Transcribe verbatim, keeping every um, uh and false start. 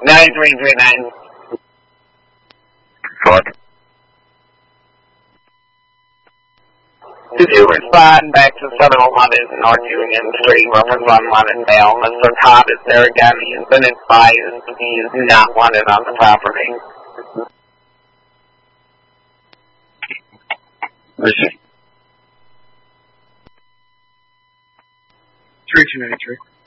nine three three nine. What? Did you respond back to seven eleven North Union Street, Rivers on Londondale? Mister Todd is there again. He's been advised he is not wanted on the property. Where's he? three two nine three.